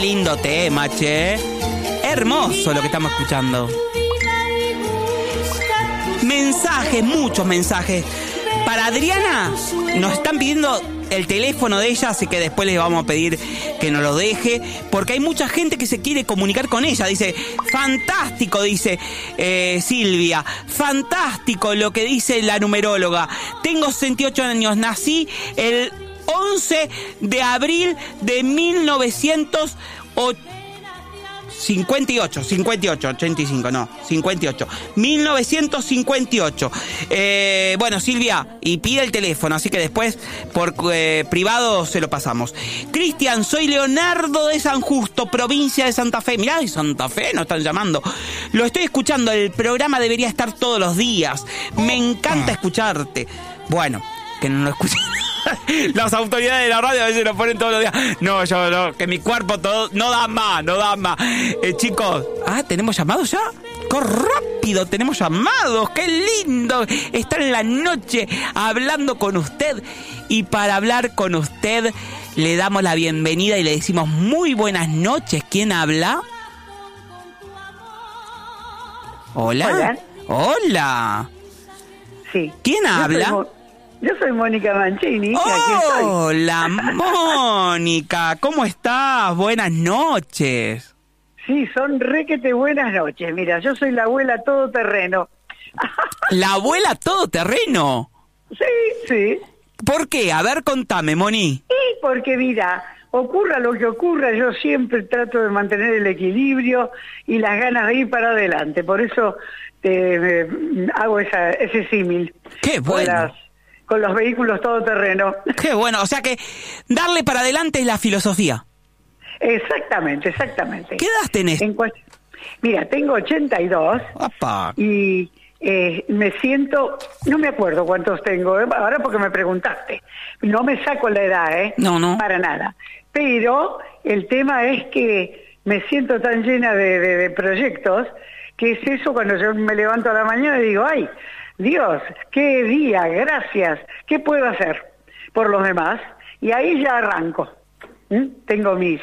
Lindo tema, che. Hermoso lo que estamos escuchando. Mensajes, muchos mensajes. Para Adriana, nos están pidiendo el teléfono de ella, así que después les vamos a pedir que nos lo deje, porque hay mucha gente que se quiere comunicar con ella. Dice, fantástico, dice Silvia, fantástico lo que dice la numeróloga. Tengo 68 años, nací el 11 de abril de 1958. Bueno, Silvia, y pide el teléfono, así que después por privado se lo pasamos. Cristian, soy Leonardo de San Justo, provincia de Santa Fe. Mirá, de Santa Fe nos están llamando. Lo estoy escuchando, el programa debería estar todos los días. Me encanta escucharte. Bueno, que no lo escuchen. Las autoridades de la radio a veces lo ponen todos los días. No, yo no, que mi cuerpo todo no da más. Chicos, ¿tenemos llamados ya? Rápido, tenemos llamados, qué lindo estar en la noche hablando con usted. Y para hablar con usted le damos la bienvenida y le decimos muy buenas noches. ¿Quién habla? Hola. Hola. Sí. ¿Quién habla? Yo soy Mónica Mancini. Hola, Mónica, ¿cómo estás? Buenas noches. Sí, son requete buenas noches. Mira, yo soy la abuela todoterreno. ¿La abuela todoterreno? Sí. ¿Por qué? A ver, contame, Moni. Y porque, mira, ocurra lo que ocurra, yo siempre trato de mantener el equilibrio y las ganas de ir para adelante. Por eso hago ese símil. ¡Qué bueno! Con los vehículos todoterreno. ¡Qué bueno! O sea que darle para adelante es la filosofía. Exactamente. ¿Qué edad tenés? Mira, tengo 82. ¡Apa! Y me siento, no me acuerdo cuántos tengo, ahora porque me preguntaste. No me saco la edad, No. Para nada. Pero el tema es que me siento tan llena de proyectos, que es eso cuando yo me levanto a la mañana y digo, ¡ay! Dios, qué día, gracias, ¿qué puedo hacer por los demás? Y ahí ya arranco. Tengo mis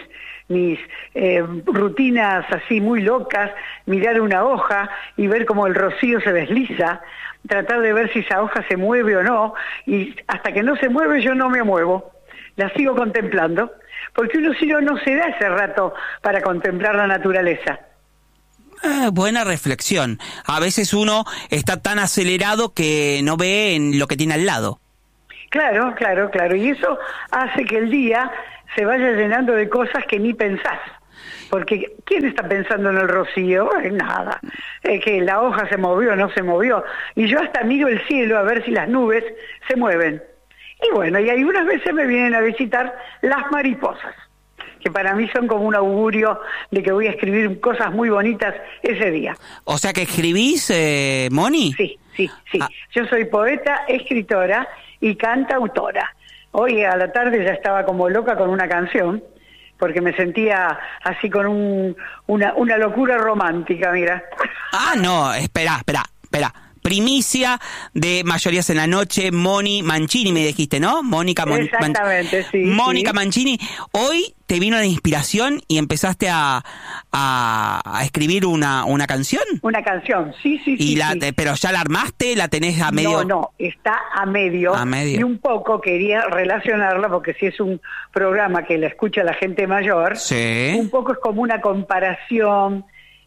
rutinas así muy locas, mirar una hoja y ver cómo el rocío se desliza, tratar de ver si esa hoja se mueve o no, y hasta que no se mueve yo no me muevo, la sigo contemplando, porque uno si no se da ese rato para contemplar la naturaleza. Buena reflexión. A veces uno está tan acelerado que no ve en lo que tiene al lado. Claro. Y eso hace que el día se vaya llenando de cosas que ni pensás. Porque ¿quién está pensando en el rocío? Nada. Que la hoja se movió o no se movió. Y yo hasta miro el cielo a ver si las nubes se mueven. Y bueno, y algunas veces me vienen a visitar las mariposas, que para mí son como un augurio de que voy a escribir cosas muy bonitas ese día. O sea que escribís, Moni. Sí. Yo soy poeta, escritora y cantautora. Hoy a la tarde ya estaba como loca con una canción, porque me sentía así con una locura romántica, mira. No, espera. Primicia de Mayorías en la Noche, Moni Mancini me dijiste, ¿no? Mónica Exactamente, sí. Mónica Mancini, hoy te vino la inspiración y empezaste a escribir una canción. Una canción, sí. Pero ya la armaste, la tenés a medio. No, está a medio. Y un poco quería relacionarla, porque si es un programa que la escucha la gente mayor, sí. Un poco es como una comparación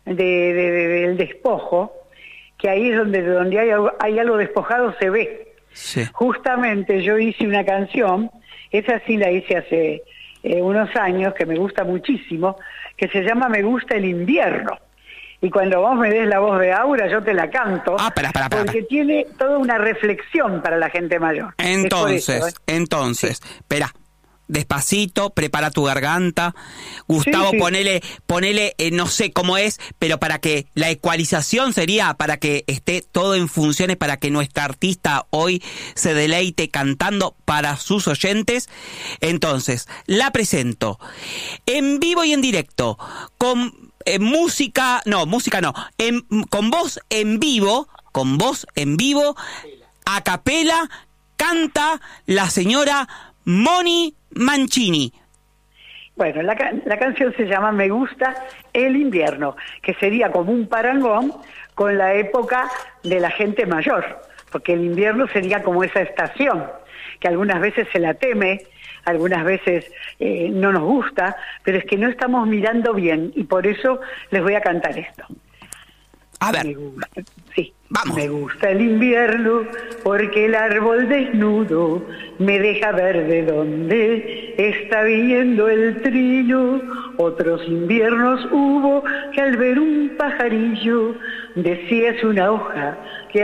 del despojo, que ahí es donde hay algo despojado se ve. Sí. Justamente yo hice una canción, esa sí la hice hace unos años, que me gusta muchísimo, que se llama Me gusta el invierno. Y cuando vos me des la voz de Aura, yo te la canto. Espera. Porque tiene toda una reflexión para la gente mayor. Entonces, espera. Despacito, prepara tu garganta. Gustavo, sí. ponele, no sé cómo es, pero para que la ecualización sería para que esté todo en funciones, para que nuestra artista hoy se deleite cantando para sus oyentes. Entonces, la presento en vivo y en directo, con con voz en vivo, a capela, canta la señora Moni Mancini. Bueno, la canción se llama Me gusta el invierno, que sería como un parangón con la época de la gente mayor, porque el invierno sería como esa estación, que algunas veces se la teme, algunas veces no nos gusta, pero es que no estamos mirando bien, y por eso les voy a cantar esto. A ver. Sí. Vamos. Me gusta el invierno porque el árbol desnudo me deja ver de dónde está viniendo el trino. Otros inviernos hubo que al ver un pajarillo decía es una hoja que